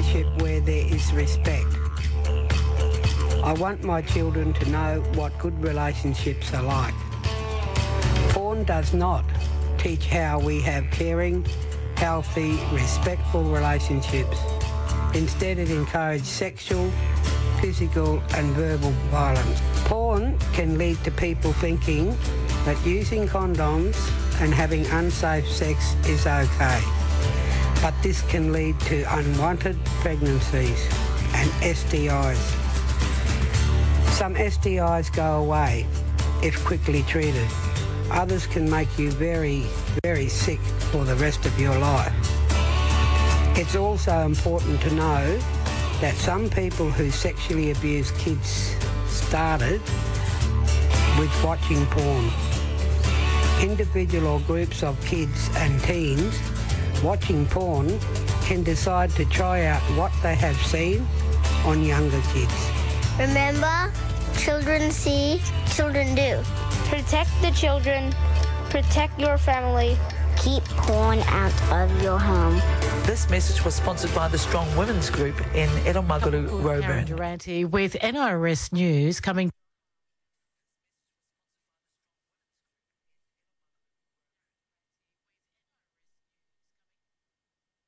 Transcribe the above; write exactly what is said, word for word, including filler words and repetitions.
relationship where there is respect. I want my children to know what good relationships are like. Porn does not teach how we have caring, healthy, respectful relationships. Instead, it encourages sexual, physical and verbal violence. Porn can lead to people thinking that using condoms and having unsafe sex is okay. But this can lead to unwanted pregnancies and S T Is. Some S T Is go away if quickly treated. Others can make you very, very sick for the rest of your life. It's also important to know that some people who sexually abuse kids started with watching porn. Individual or groups of kids and teens watching porn can decide to try out what they have seen on younger kids. Remember, children see, children do. Protect the children, protect your family. Keep porn out of your home. This message was sponsored by the Strong Women's Group in Eromaguru, Karen Roebourne. Durante with N R S News coming